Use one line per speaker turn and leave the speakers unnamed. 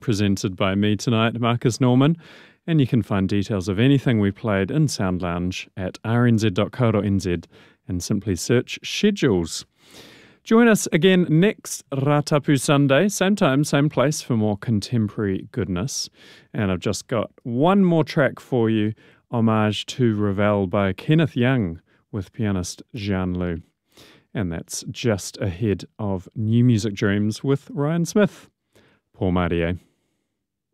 presented by me tonight, Marcus Norman, and you can find details of anything we played in Sound Lounge at rnz.co.nz and simply search schedules. Join us again next Ratapu Sunday, same time, same place for more contemporary goodness. And I've just got one more track for you, Homage to Ravel by Kenneth Young with pianist Jean Lou. And that's just ahead of New Music Dreams with Ryan Smith. Paul Martier.